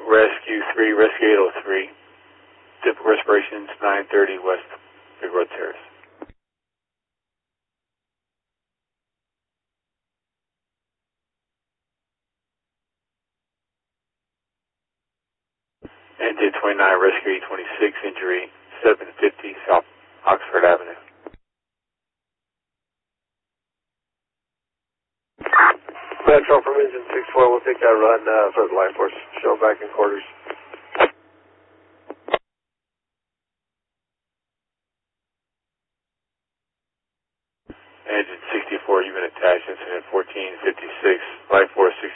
Rescue 3, Rescue 803. Typical respirations 930 West Big Road Terrace. Engine 29, Rescue 826, injury 750 South Oxford Avenue. Metro from engine 64, we'll take that run for the Life Force. Show back in quarters. Engine 64, you've been attached, incident 1456, Life Force 64.